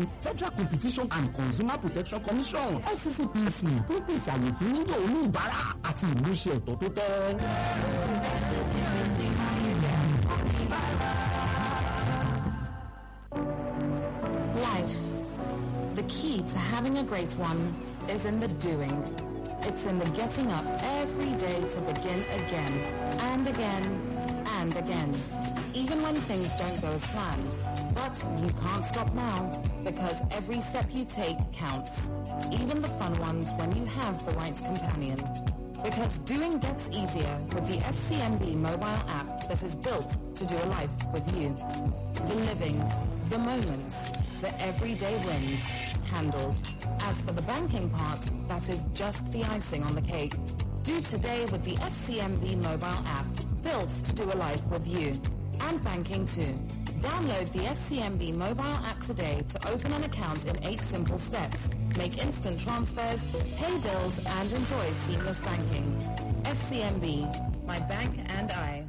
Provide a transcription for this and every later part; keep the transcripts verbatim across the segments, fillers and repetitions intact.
Federal Competition and Consumer Protection Commission F C C P C ń pèsè àyè fún yíyọ oníbàárà àti ìmúṣẹ ẹ̀tọ́ tó tọ́. Life. The key to having a great one is in the doing. It's in the getting up every day to begin again and again and again, even when things don't go as planned. But you can't stop now, because every step you take counts, even the fun ones when you have the right companion. Because doing gets easier with the F C M B mobile app that is built to do a life with you. The living, the moments, the everyday wins, handled. As for the banking part, that is just the icing on the cake. Do today with the F C M B mobile app, built to do a life with you. And banking too. Download the F C M B mobile app today to open an account in eight simple steps. Make instant transfers, pay bills, and enjoy seamless banking. F C M B, my bank and I.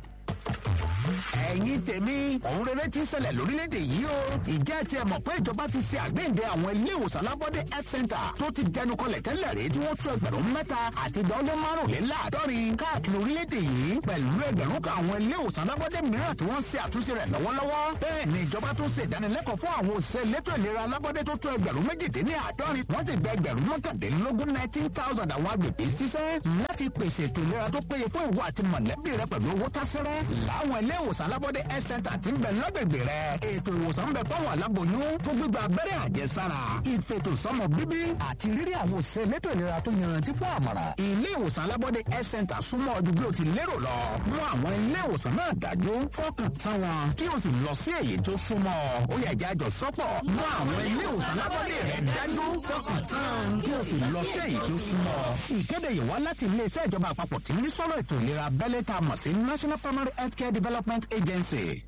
ẹ̀yin tèmi òun rere ti ṣẹlẹ̀ lórílẹ̀‐èdè yìí o. ìjẹ́ tí ẹ mọ̀ pé ìjọba ti ṣe àgbéǹde àwọn ilé ìwòsàn alábọ́dé health center tó ti dẹnu kọlẹ̀ tẹ́lẹ̀ rí tí wọ́n tó ẹgbẹ̀rún mẹ́ta àti ìdánwò márùnléláàádọ́rin káàkiri orílẹ̀‐èdè yìí pẹ̀lú ẹgbẹ̀rún kan àwọn ilé ìwòsàn alábọ́dé mìíràn tí wọ́n ṣe àtúnṣe rẹ̀ lọ́wọ́lọ́wọ́. bẹ́ẹ̀ ni ìjọba tó ṣe ìdánilẹ́kọ̀ọ́ fún àwọn òṣìṣẹ́ elétò ìlera alábọ́dé tó tó ẹgbẹ̀rún méjìdínláàádọ́rin wọ́n sì gba ẹgbẹ̀rún mọ́kàndínlógún nineteen thousand àwọn agbègbè ṣiṣẹ́ láti pèsè ètò ìlera tó péye fún ìwọ àti mọ̀lẹ́bí rẹ pẹ̀lú owó tásẹ́rẹ́ láwọn ilé ìwòsàn alábọ́dé health center ti ń bẹ lágbègbè rẹ. ètò ìwòsàn ń bẹ fáwọn aláboyún fún gbígba abẹ́rẹ́ àjẹsára ìfètòsọ́mọ bíbí àti rírí àwọn òṣìṣẹ́ elétò ìlera tó yanrantí fún àmọ̀ràn. ilé ìwòsàn alábọ́dé health center súnmọ́ ọdún bí o ti lérò lọ. mú àwọn ilé ìwòsàn náà dájú fọkàn tán wọn kí o sì lọ sí èyí tó súnmọ́. ó yẹ ìjà àjọ sọ́pọ̀. mú àwọn ilé ìwòsàn alábọ́dé rẹ dájú fọkàn tán kí o sì lọ sí èyí tó súnmọ́. ìkéde yìí wá láti ilé iṣẹ́ ìjọba àpapọ̀ tí ń ní sọ́rọ̀ ètò ìlera abẹ́lé tá a mọ̀ sí National Primary Healthcare Development Agency.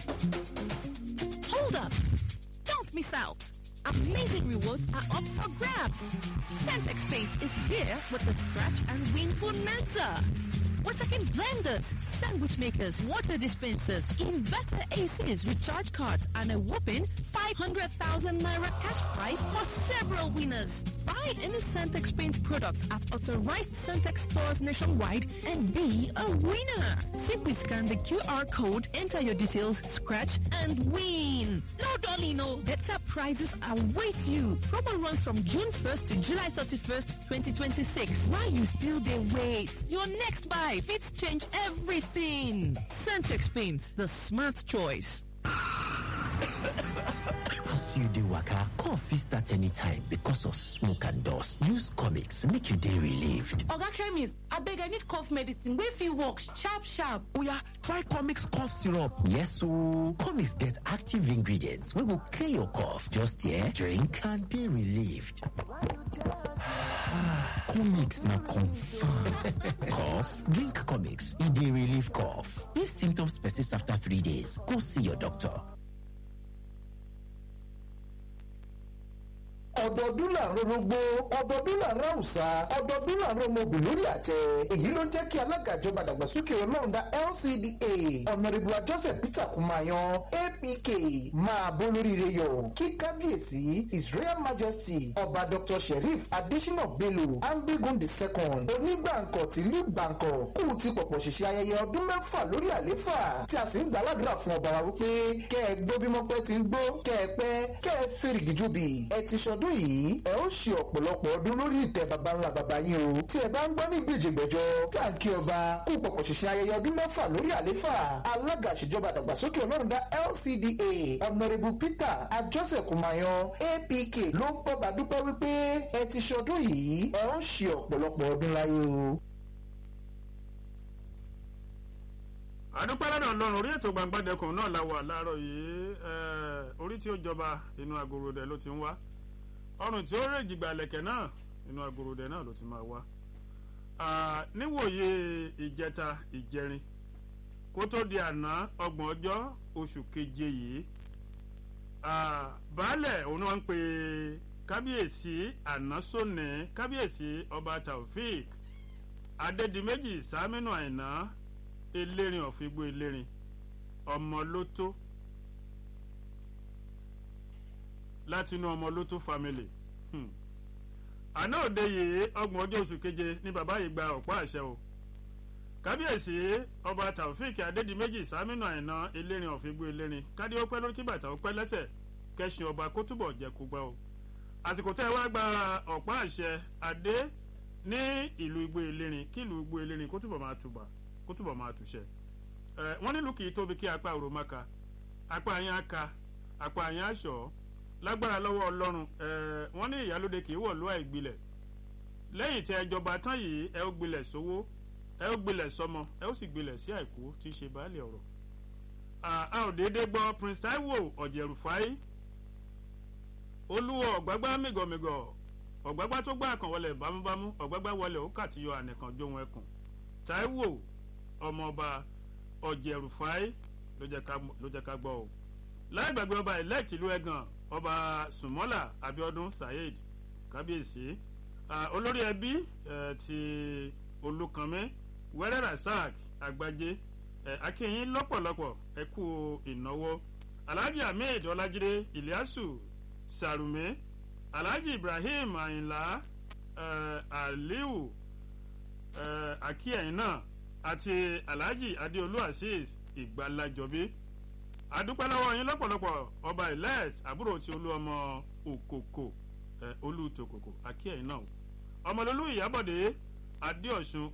Hold up! Don't miss out! Amazing rewards are up for grabs! Centex Paint is here with the Scratch and Win Bonanza! We're talking blenders, sandwich makers, water dispensers, inverter A Cs, recharge cards, and a whopping five hundred thousand naira cash prize for several winners. Buy any Centex Paint product at authorized Centex stores nationwide and be a winner. Simply scan the Q R code, enter your details, scratch, and win. No dolly, no. Better prizes await you. Promo runs from June first to July thirty-first, twenty twenty-six. While you still dey wait, your next buy fits change everything. Centex Paint, the smart choice. As you dey waka, cough fit start anytime because of smoke and dust. Use Comics make you dey relieved. Oga chemist, abeg I need cough medicine wey fit work sharp sharp. Oya, try Comics cough syrup. Yes ooo, Comics get active ingredients wey go clear your cough. Just here, drink and dey relieved. Comics na confirm. Cough? Drink Comics. E dey relieve cough. If symptoms persist after three days, go see your doctor. ọdọọdún là ń rorogbo ọdọọdún là ń ráùsà ọdọọdún là ń rọmọbù lórí àtẹ èyí ló ń jẹ́ kí alága ìjọba ìdàgbàsókè ọlọ́rundá L C D A ọ̀nàrẹ́bùlà Joseph Peter Kumayan A P K máa bó lóríire yọ kí kábíyèsí His Royal Majesty ọba Doctor Sheriff Adesina Bello Ambigun the second onígbàǹkọ̀ tìlú gbàǹkọ̀ kù ti pọ̀pọ̀ ṣẹ̀ṣẹ̀ ayẹyẹ ọdún mẹ́fà lórí àléfà tí a sì ń gbàládùra fún ọba wa wípé kẹ́ ẹ gbó bí mọ́pẹ́ ti ń gbó kẹ́ ẹ pẹ́ kẹ́ ẹ fèrègì júbì ẹ ti ṣọdún yìí ẹ ó ṣe ọ̀pọ̀lọpọ̀ ọdún lórí ìtẹ́ baba ńlá baba yín o tí ẹ bá ń gbọ́ ní gbèjègbèjọ táǹkì ọba kú pọ̀pọ̀ ṣẹ̀ṣẹ̀ ayẹyẹ ọdún mẹ́fà lórí àléfà alága ìṣèjọba àdàgbàsókè ọlọ́rundá L C D A ọ̀nàrẹ́bù Peter Ajọ́sẹ̀ Kumayan A P K ló ń pọ̀ bá dúpẹ́ wípé ẹ ti ṣọdún yìí ẹ ó ṣe ọ̀pọ̀lọpọ̀ ọdún láyé o. àdúpẹ́ lọ́dọ̀ ọlọ́run orí ètò Gbangbadẹkùn náà la wà láàárọ̀ yìí orí tí ó jọba inú agorodẹ ló ti ń wá ọrùn tí ó rè jìgbà lẹ̀kẹ̀ náà inú agorodẹ náà ló ti máa wá níwòye ìjẹta ìjẹrin kó tó di àná ọgbọ̀n ọjọ́ oṣù keje yìí baálẹ̀ òun náà ń pe kábíyèsí ànásónì kábíyèsí ọba Taofik Adédìméjì Sàmínú Àìná elérin ọ̀fígbó elérin ọmọ lótó láti inú ọmọ lótú family. Hmm. àná òde yìí ọgbọ̀n ọjọ́ oṣù keje ní bàbá yìí gba ọ̀pá àṣẹ o. kábíyèsí ọba taofik adédìméjì sàmínú àìná elérin ọ̀fígbó elérin kádé ó pẹ́ lórí kí bàtà ó pẹ́ lẹ́sẹ̀ kẹ́sìn ọba kó túbọ̀ jẹ́ kó gbá o. àsìkò tẹ́ ẹ wá gba ọ̀pá àṣẹ adé ní ìlú igbó elérin kí ìlú igbó elérin kó túbọ̀ máa túbà kó túbọ̀ máa túṣẹ. ẹ wọ́n nílùú kì í tóbi kí apá òrò má ka apá àyàn aka apá àyàn aṣọ lágbára lọ́wọ́ ọlọ́run ẹ wọ́n ní ìyálóde kì í wọ̀ ló àìgbilẹ̀ lẹ́yìn tẹ́ ẹ jọba tán yìí ẹ ó gbilẹ̀ sówó ẹ ó gbilẹ̀ sọmọ ẹ ó sì gbilẹ̀ sí àìkú tí í ṣe baálé ọ̀rọ̀. a ò déédéé gbọ́ Prince Taiwo Ọ̀jẹ̀rùfáì olúwo ọ̀gbágbá mìgọ̀mìgọ̀ ọ̀gbágbá tó gbá àkànwọlẹ̀ bámúbámú ọ̀gbágbá wọlé ó kàtìyọ ànìkàn jóhun ẹkùn Taiwo ọmọọba Ọ̀jẹ̀rùfáì ló jẹ́ ká gbọ́ o. láì gbàgbé ọba elect ìlú Ẹ̀gàn ọba Sùmọ́là Abíọ́dún Saheed kábíyèsí olórí ẹbí ti Olúkanmí Wẹ́rẹ́ Rasaq Àgbájé akínyìn lọ́pọ̀lọpọ̀ ẹ kú ìnáwó Alhaji Ahmed Ọlájídé Ìlíásù Sàrùmí Alhaji Ibrahim Àyìnlá Aliu akínyìn náà àti Alhaji Adéolú Azeez Ìgbàlájọbí adúpẹ́ lọ́wọ́ yín lọ́pọ̀lọpọ̀ ọba elect àbúrò tí olú ọmọ òkòkò olú tòkòkò akínyìn náà ọmọlólú Ìyábọ̀dé Adéọ̀sùn